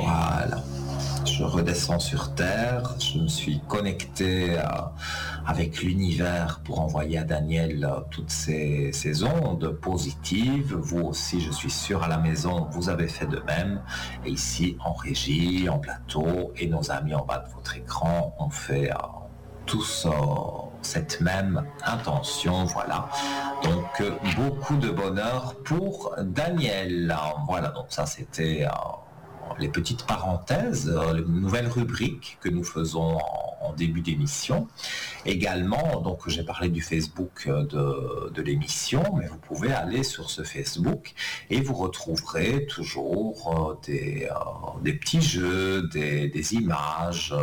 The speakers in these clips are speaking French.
Voilà. Je redescends sur Terre, je me suis connecté avec l'univers pour envoyer à Daniel toutes ces ondes positives. Vous aussi, je suis sûr, à la maison, vous avez fait de même. Et ici, en régie, en plateau, et nos amis en bas de votre écran, on fait tous cette même intention. Voilà. Donc, beaucoup de bonheur pour Daniel. Voilà, donc ça, c'était... les petites parenthèses, les nouvelles rubriques que nous faisons en début d'émission. Également, donc j'ai parlé du Facebook de l'émission, mais vous pouvez aller sur ce Facebook et vous retrouverez toujours des petits jeux, des images,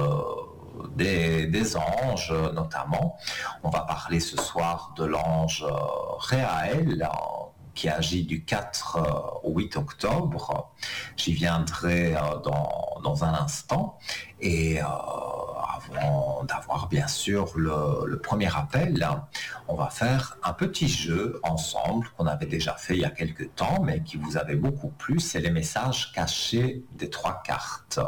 des anges notamment. On va parler ce soir de l'ange Réaël, qui agit du 4 au 8 octobre. J'y viendrai dans un instant. Et avant d'avoir bien sûr le premier appel, on va faire un petit jeu ensemble qu'on avait déjà fait il y a quelques temps, mais qui vous avait beaucoup plu. C'est les messages cachés des 3 cartes.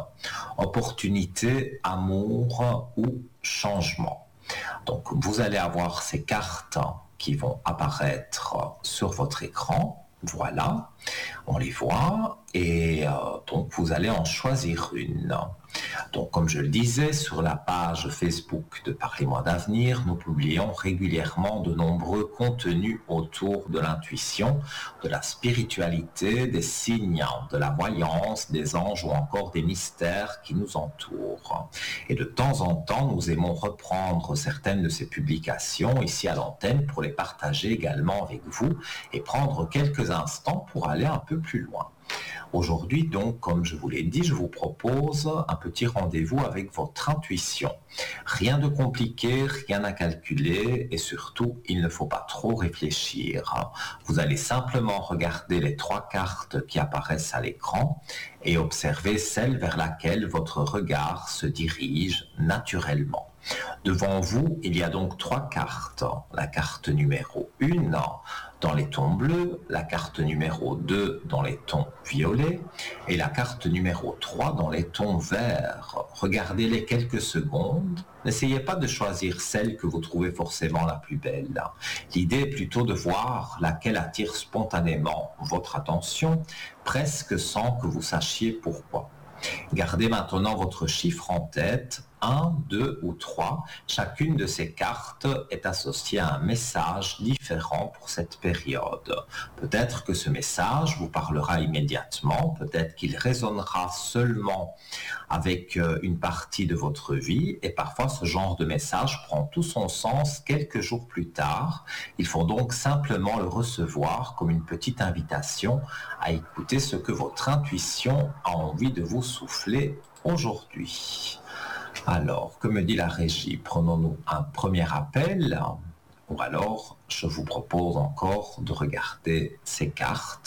Opportunité, amour ou changement. Donc vous allez avoir ces cartes qui vont apparaître sur votre écran. Voilà, on les voit et donc vous allez en choisir une. Donc comme je le disais, sur la page Facebook de Parlez-moi d'avenir, nous publions régulièrement de nombreux contenus autour de l'intuition, de la spiritualité, des signes, de la voyance, des anges ou encore des mystères qui nous entourent. Et de temps en temps, nous aimons reprendre certaines de ces publications ici à l'antenne pour les partager également avec vous et prendre quelques instants pour aller un peu plus loin. Aujourd'hui, donc, comme je vous l'ai dit, je vous propose un petit rendez-vous avec votre intuition. Rien de compliqué, rien à calculer et surtout, il ne faut pas trop réfléchir. Vous allez simplement regarder les 3 cartes qui apparaissent à l'écran et observer celle vers laquelle votre regard se dirige naturellement. Devant vous, il y a donc 3 cartes. La carte numéro 1 dans les tons bleus, la carte numéro 2 dans les tons violets et la carte numéro 3 dans les tons verts. Regardez-les quelques secondes. N'essayez pas de choisir celle que vous trouvez forcément la plus belle. L'idée est plutôt de voir laquelle attire spontanément votre attention, presque sans que vous sachiez pourquoi. Gardez maintenant votre chiffre en tête, 1, 2 ou 3. Chacune de ces cartes est associée à un message différent pour cette période. Peut-être que ce message vous parlera immédiatement, peut-être qu'il résonnera seulement avec une partie de votre vie et parfois ce genre de message prend tout son sens quelques jours plus tard. Il faut donc simplement le recevoir comme une petite invitation à écouter ce que votre intuition a envie de vous souffler aujourd'hui. Alors, que me dit la régie? Prenons-nous un premier appel, ou alors je vous propose encore de regarder ces cartes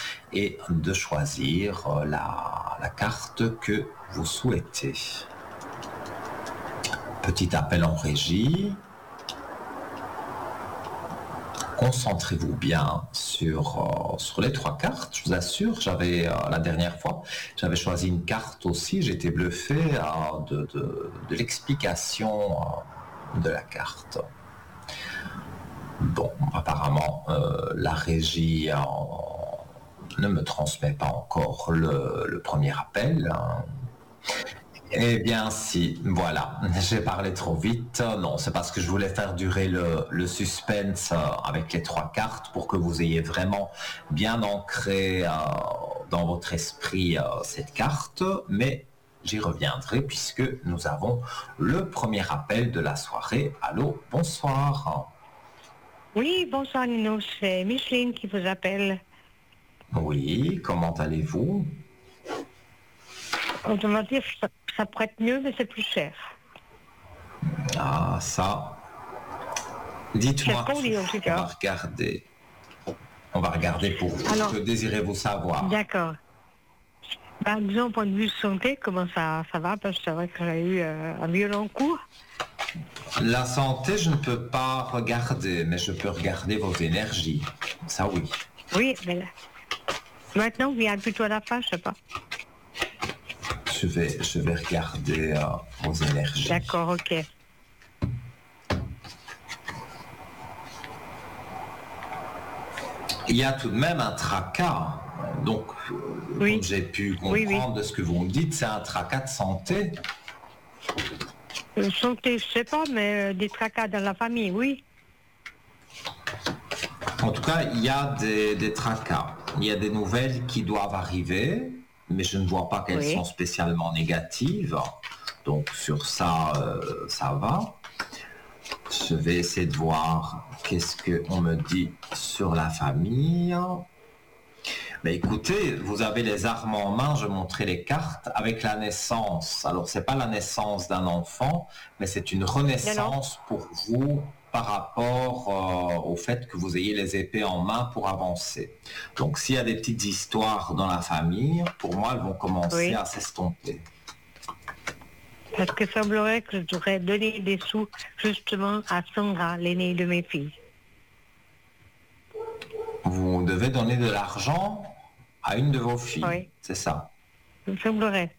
et de choisir la carte que vous souhaitez. Petit appel en régie. Concentrez-vous bien sur les 3 cartes. Je vous assure, la dernière fois, j'avais choisi une carte aussi. J'étais bluffé de l'explication de la carte. Bon, apparemment, la régie ne me transmet pas encore le premier appel. Eh bien si, voilà, j'ai parlé trop vite. Non, c'est parce que je voulais faire durer le suspense avec les 3 cartes pour que vous ayez vraiment bien ancré dans votre esprit cette carte. Mais j'y reviendrai puisque nous avons le premier appel de la soirée. Allô, bonsoir. Oui, bonsoir Nino, c'est Micheline qui vous appelle. Oui, comment allez-vous? On va dire que ça pourrait être mieux, mais c'est plus cher. Ah, ça. Dites-moi, on va regarder. On va regarder pour vous. Alors, que désirez-vous savoir? D'accord. Disons, au point de vue santé, comment ça va? Parce que c'est vrai que j'ai eu un violent coup. La santé, je ne peux pas regarder, mais je peux regarder vos énergies. Ça, oui. Oui, mais là, maintenant, vous vient plutôt à la fin, je sais pas. je vais regarder vos énergies. D'accord, ok. Il y a tout de même un tracas. Donc, Oui. comme j'ai pu comprendre de ce que vous me dites, c'est un tracas de santé. Santé, je sais pas, mais des tracas dans la famille, oui. En tout cas, il y a des tracas. Il y a des nouvelles qui doivent arriver, mais je ne vois pas qu'elles sont spécialement négatives. Donc, sur ça, ça va. Je vais essayer de voir qu'est-ce qu'on me dit sur la famille. Mais écoutez, vous avez les armes en main, je montrais les cartes avec la naissance. Alors, c'est pas la naissance d'un enfant, mais c'est une renaissance pour vous par rapport au fait que vous ayez les épées en main pour avancer. Donc, s'il y a des petites histoires dans la famille, pour moi, elles vont commencer à s'estomper. Parce que semblerait que je devrais donner des sous justement à Sandra, l'aînée de mes filles. Vous devez donner de l'argent à une de vos filles, c'est ça? Il semblerait.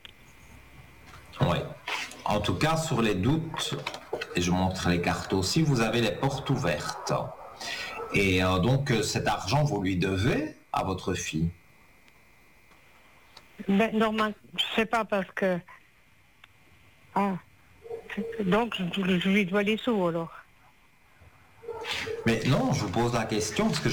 Oui. En tout cas, sur les doutes, et je montre les cartes aussi, vous avez les portes ouvertes. Et donc, cet argent, vous lui devez à votre fille? Ben, normalement, je sais pas parce que... Ah. Donc, je lui dois les sous alors. Mais non, je vous pose la question parce que